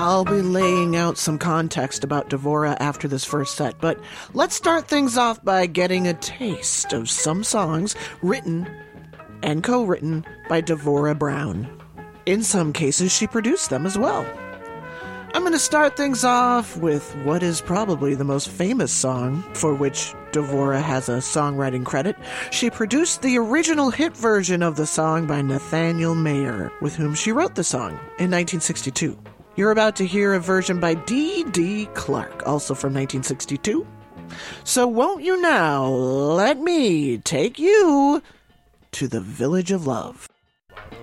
I'll be laying out some context about Dvorak after this first set, but let's start things off by getting a taste of some songs written and co-written by Dvorak Brown. In some cases, she produced them as well. I'm going to start things off with what is probably the most famous song for which Dvorak has a songwriting credit. She produced the original hit version of the song by Nathaniel Mayer, with whom she wrote the song in 1962. You're about to hear a version by D.D. Clark, also from 1962. So won't you now let me take you to the Village of Love.